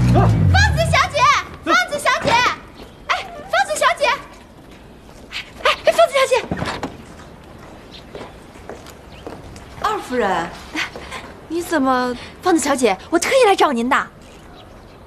芳子小姐，芳子小姐，哎，芳子小姐，哎，芳子小姐， 二夫人，你怎么？ 芳子小姐，我特意来找您的。